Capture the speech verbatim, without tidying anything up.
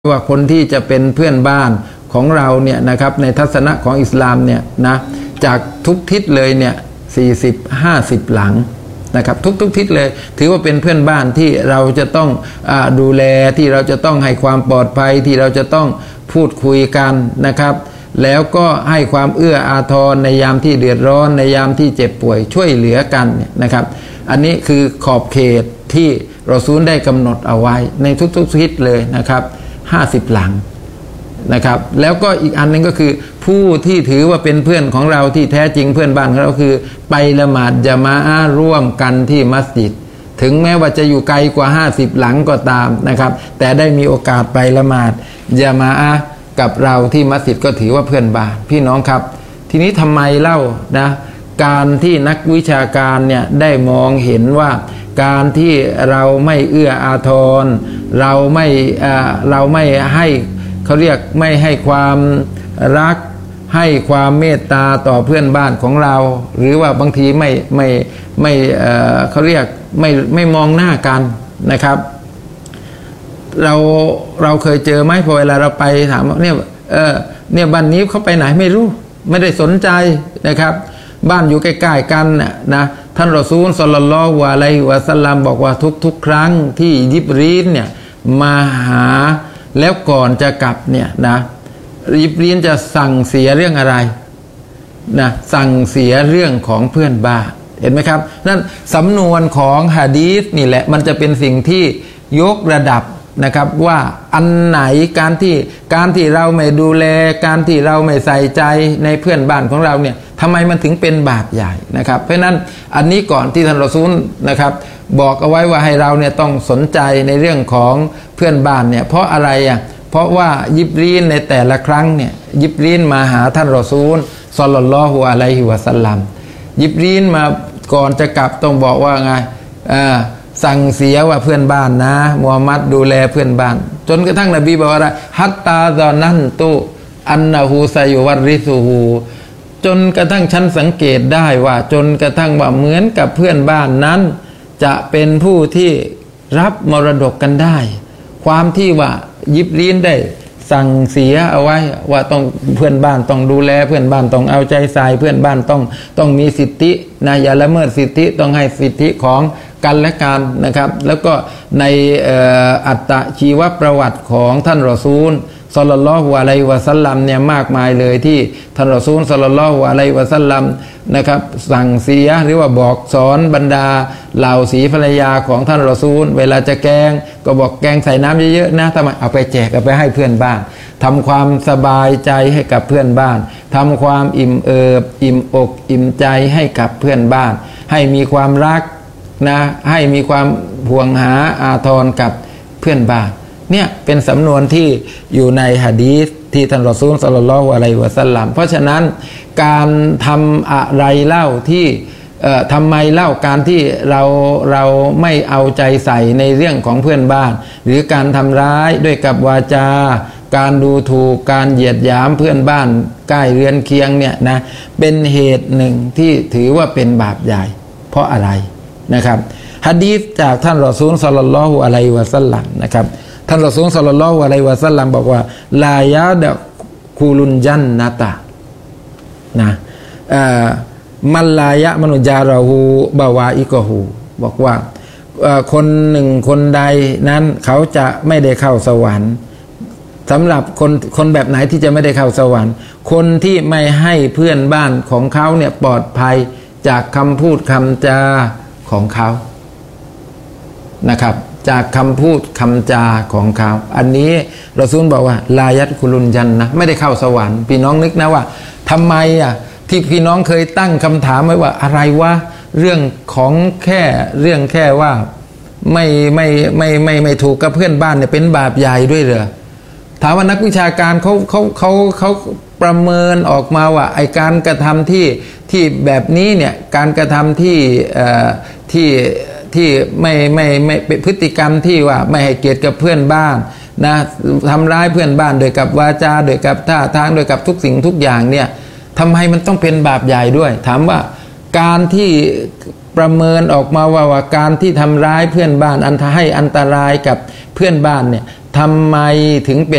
ว่าคนที่จะเป็นเพื่อนบ้านของเราเนี่ยนะครับในทัศนะของอิสลามเนี่ยนะจากทุกทิศเลยเนี่ยสี่สิบ ห้าสิบหลังนะครับทุกทุกทิศเลยถือว่าเป็นเพื่อนบ้านที่เราจะต้องอ่าดูแลที่เราจะต้องให้ความปลอดภัยที่เราจะต้องพูดคุยกันนะครับแล้วก็ให้ความเอื้ออาทรในยามที่เดือดร้อนในยามที่เจ็บป่วยช่วยเหลือกันเนี่ยนะครับอันนี้คือขอบเขตที่รอซูลได้กำหนดเอาไว้ในทุกๆทิศเลยนะครับห้าสิบหลังนะครับแล้วก็อีกอันนึงก็คือผู้ที่ถือว่าเป็นเพื่อนของเราที่แท้จริงเพื่อนบ้านของเราคือไปละหมาดญะมาอะห์ร่วมกันที่มัสยิดถึงแม้ว่าจะอยู่ไกลกว่าห้าสิบหลังก็ตามนะครับแต่ได้มีโอกาสไปละหมาดญะมาอะห์กับเราที่มัสยิดก็ถือว่าเพื่อนบ้านพี่น้องครับทีนี้ทำไมเล่านะการที่นักวิชาการเนี่ยได้มองเห็นว่าการที่เราไม่เอื้ออาทรเราไม่เราไม่ให้เขาเรียกไม่ให้ความรักให้ความเมตตาต่อเพื่อนบ้านของเราหรือว่าบางทีไม่ไม่ไม่เอ่อเขาเรียกไม่ไม่มองหน้ากันนะครับเราเราเคยเจอไหมพอเวลาเราไปถามเนี่ยเออเนี่ยบ้านนี้เขาไปไหนไม่รู้ไม่ได้สนใจนะครับบ้านอยู่ใกล้ๆกันนะท่านรอซูลศ็อลลัลลอฮุอะลัยฮิวะซัลลัมบอกว่าทุกๆครั้งที่ยิบรีลเนี่ยมาหาแล้วก่อนจะกลับเนี่ยนะยิบรีลจะสั่งเสียเรื่องอะไรนะสั่งเสียเรื่องของเพื่อนบ้านเห็นไหมครับนั่นสำนวนของหะดีษนี่แหละมันจะเป็นสิ่งที่ยกระดับนะครับว่าอันไหนการที่การที่เราไม่ดูแลการที่เราไม่ใส่ใจในเพื่อนบ้านของเราเนี่ยทำไมมันถึงเป็นบาปใหญ่นะครับเพราะนั้นอันนี้ก่อนที่ท่านรอซูลนะครับบอกเอาไว้ว่าให้เราเนี่ยต้องสนใจในเรื่องของเพื่อนบ้านเนี่ยเพราะอะไรอ่ะเพราะว่ายิบรีลในแต่ละครั้งเนี่ยยิบรีลมาหาท่านรอซูลศ็อลลัลลอฮุอะลัยฮิวะซัลลัมยิบรีลมาก่อนจะกลับต้องบอกว่าไงอ่าสั่งเสียว่าเพื่อนบ้านนะมุฮัมมัดดูแลเพื่อนบ้านจนกระทั่งนบีบอกว่าฮัตตาซอนันตุอันนะฮูซายุวัริซุฮูจนกระทั่งฉันสังเกตได้ว่าจนกระทั่งว่าเหมือนกับเพื่อนบ้านนั้นจะเป็นผู้ที่รับมรดกกันได้ความที่ว่ายิบรีลได้สั่งเสียเอาไว้ว่าต้องเพื่อนบ้านต้องดูแลเพื่อนบ้านต้องเอาใจใส่เพื่อนบ้านต้องต้องมีสิทธินะอย่าละเมิดสิทธิต้องให้สิทธิของกันและกันนะครับแล้วก็ในอัตชีวประวัติของท่านรอซูลศ็อลลัลลอฮุอะลัยฮิวะซัลลัมเนี่ยมากมายเลยที่ท่านรอซูลศ็อลลัลลอฮุอะลัยฮิวะซัลลัมนะครับสั่งเสียหรือว่าบอกสอนบรรดาเหล่าสีภรรยาของท่านรอซูลเวลาจะแกงก็บอกแกงใส่น้ำเยอะๆนะทำไมเอาไปแจกเอาไปให้เพื่อนบ้านทำความสบายใจให้กับเพื่อนบ้านทำความอิ่มเอิบอิ่มอกอิ่มใจให้กับเพื่อนบ้านให้มีความรักนะให้มีความห่วงหาอาทรกับเพื่อนบ้านเนี่ยเป็นสำนวนที่อยู่ในหะดีษที่ท่านรอซูลศ็อลลัลลอฮุอะลัยฮิวะซัลลัมเพราะฉะนั้นการทำอะไรเล่าที่เอ่อทำไมเล่าการที่เราเราไม่เอาใจใส่ในเรื่องของเพื่อนบ้านหรือการทำร้ายด้วยกับวาจาการดูถูกการเหยียดหยามเพื่อนบ้านใกล้เรือนเคียงเนี่ยนะเป็นเหตุหนึ่งที่ถือว่าเป็นบาปใหญ่เพราะอะไรนะครับหะดีษจากท่านรอซูลศ็อลลัลลอฮุอะลัยฮิวะซัลลัมนะครับท่านรอซูลศ็อลลัลลอฮุอะลัยฮิวะซัลลัมบอกว่าลายะดะคูลุนญันนะตะนะเอ่อมัลลายะมนุจาระฮูบาวาอิกะฮูบอกว่าคนหนึ่งคนใดนั้นเขาจะไม่ได้เข้าสวรรค์สำหรับคนคนแบบไหนที่จะไม่ได้เข้าสวรรค์คนที่ไม่ให้เพื่อนบ้านของเขาเนี่ยปลอดภัยจากคำพูดคำจาของเขานะครับจากคำพูดคำจาของเขาอันนี้รอซูลบอกว่าลายัตคุลุนญันนะไม่ได้เข้าสวรรค์พี่น้องนึกนะว่าทำไมอ่ะที่พี่น้องเคยตั้งคำถามไว้ว่าอะไรวะเรื่องของแค่เรื่องแค่ว่าไม่ไม่ไม่ไม่ไม่ถูกกับเพื่อนบ้านเนี่ยเป็นบาปใหญ่ด้วยเหรอถามว่านักวิชาการเขาเขาเขาเขาประเมินออกมาว่าไอการกระทำที่ที่แบบนี้เนี่ยการกระทำที่เอ่อที่ที่ไม่ไม่ไม่เป็นพฤติกรรมที่ว่าไม่ให้เกียรติกับเพื่อนบ้านนะทำร้ายเพื่อนบ้านโดยกับวาจาโดยกับท่าทางโดยกับทุกสิ่งทุกอย่างเนี่ยทำไมมันต้องเป็นบาปใหญ่ด้วยถามว่าการที่ประเมินออกมาว่าว่าการที่ทำร้ายเพื่อนบ้านอันให้อันตรายกับเพื่อนบ้านเนี่ยทำไมถึงเป็น